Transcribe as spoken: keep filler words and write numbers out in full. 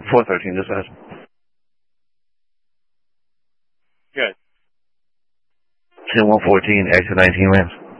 four thirteen, dispatch. Good. ten one fourteen, exit nineteen ramps.